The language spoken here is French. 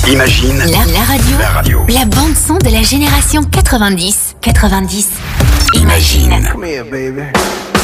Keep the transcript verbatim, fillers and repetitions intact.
Imagine La, la radio. la radio. La bande son de la génération quatre-vingt-dix. quatre-vingt-dix. Imagine. Come here, baby.